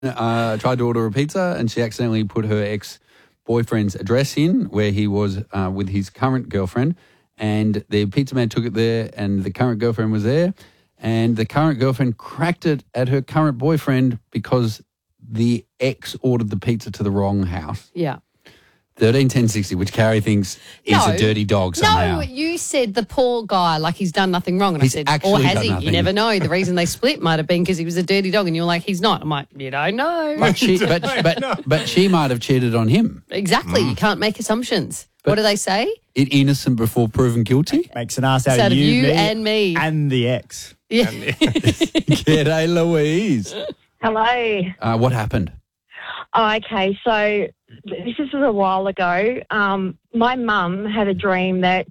tried to order a pizza and she accidentally put her ex-boyfriend's address in where he was with his current girlfriend, and the pizza man took it there and the current girlfriend was there, and the current girlfriend cracked it at her current boyfriend because the ex ordered the pizza to the wrong house. Yeah. 131060, which Carrie thinks is a dirty dog somehow. No, you said the poor guy, like he's done nothing wrong. And He's I said, actually or has done he? nothing. You never know. The reason they split might have been because he was a dirty dog, and you were like, he's not. I'm like, you don't know. But she might have cheated on him. Exactly. You can't make assumptions. What do they say? Innocent before proven guilty? Makes an ass out Out of of you, you me, and me. and the ex. Yeah. G'day, Louise. Hello. What happened? Oh, okay, so this was a while ago. My mum had a dream that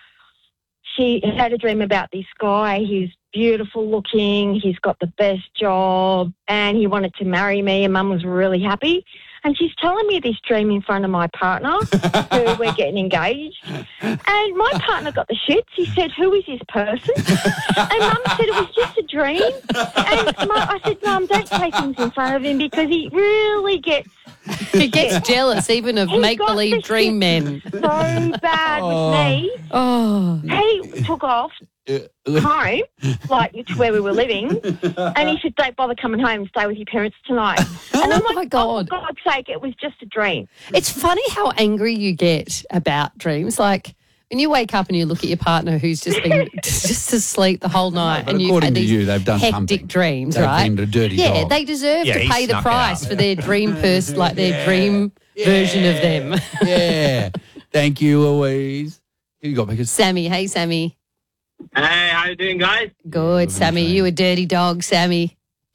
she had a dream about this guy. He's beautiful looking. He's got the best job and he wanted to marry me, and Mum was really happy. And she's telling me this dream in front of my partner who we're getting engaged. And my partner got the shits. He said, who is this person? And Mum said it was just a dream. And I said, Mum, don't say things in front of him because he really gets... He gets jealous even of He make-believe got the dream shit men. So bad with me. Oh. He took off home, like to where we were living, and he said, don't bother coming home and stay with your parents tonight. And I'm Oh, like, my God. oh, for God's sake, it was just a dream. It's funny how angry you get about dreams. Like when you wake up and you look at your partner who's just been just asleep the whole night, but and you've according had to these you, they've done hectic something. dreams, They've right? been a dirty yeah, dog. they deserve Yeah, to he pay the snuck price out. for their dream person, like their dream version of them. Yeah. Thank you, Louise. Who you got? Because Sammy, hey Sammy. Hey, how you doing, guys? Good, Sammy. You a dirty dog, Sammy.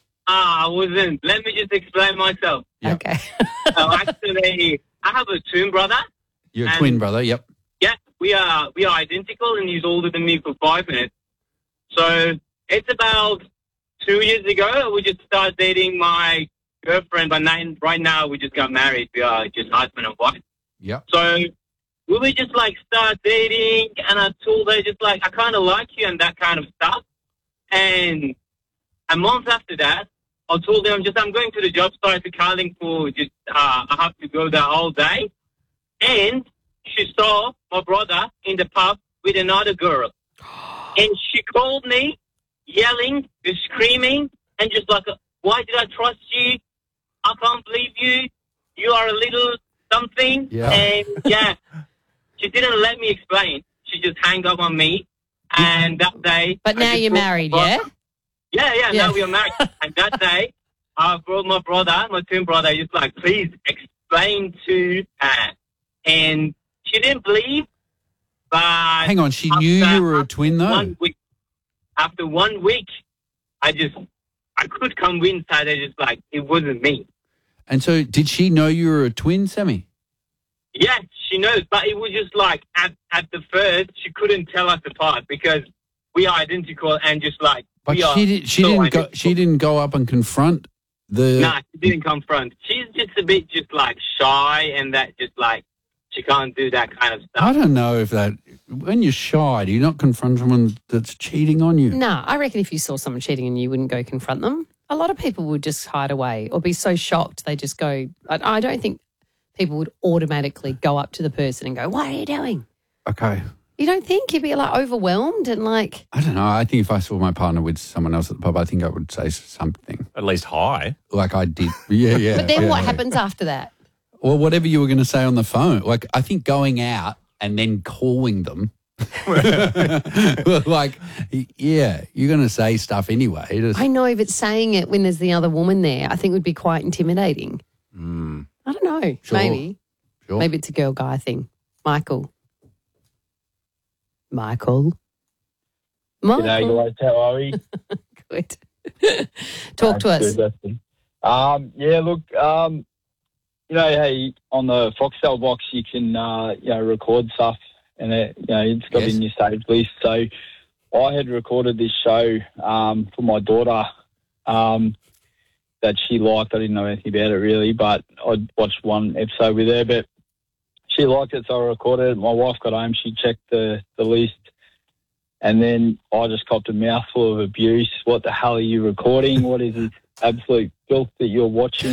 I wasn't. Let me just explain myself. Yep. Okay. Actually, I have a twin brother. you're a And- twin brother. Yep. Yeah, we are identical, and he's older than me for 5 minutes. So it's about 2 years ago we just started dating my girlfriend, but right now we just got married. We are just husband and wife. Yep. So we would just like start dating, and I told her just like I kind of like you and that kind of stuff. And a month after that, I told them I'm going to the job site to Carlingford. Just I have to go there all day. And she saw my brother in the pub with another girl, and she called me, yelling, screaming, and just like, "Why did I trust you? I can't believe you. You are a little something." Yeah. And yeah, she didn't let me explain. She just hung up on me. And that day, But I now just you're brought my married, brother- yeah? Yeah, Yeah. now we are married. And that day, I brought my brother, my twin brother, just like, please explain to her. And she didn't believe, but... Hang on. She knew you were a twin, though. After 1 week, I could convince her that just like, it wasn't me. And so did she know you were a twin, Sammy? Yeah, she knows, but it was just like, at the first, she couldn't tell us apart because we are identical and just like, But we are she so didn't go. identical. She didn't go up and confront the. Nah, she didn't confront. She's just a bit just like shy, and that just like she can't do that kind of I stuff. don't know if that. When you're shy, do you not confront someone that's cheating on you? No, I reckon if you saw someone cheating and you wouldn't go confront them, a lot of people would just hide away or be so shocked they just go. I don't think people would automatically go up to the person and go, "What are you doing?" Okay. You don't think you'd be like overwhelmed and like, I don't know. I think if I saw my partner with someone else at the pub, I think I would say something At least hi. like I did. Yeah. but then yeah. what happens after that? Or whatever you were going to say on the phone. Like I think going out and then calling them. Like, yeah, you're going to say stuff anyway. I know, but saying it when there's the other woman there, I think would be quite intimidating. I don't know. Sure. Maybe. Sure. Maybe it's a girl guy thing. Michael. G'day guys, how are we? Good. Talk to us. Good, yeah, look, you know, hey, on the Foxtel box you can, you know, record stuff and it's got Yes. in your saved list. So I had recorded this show for my daughter that she liked. I didn't know anything about it really, but I watched one episode with her, but she liked it, so I recorded it. My wife got home, she checked the list, and then I just copped a mouthful of abuse. What the hell are you recording? What is this absolute filth that you're watching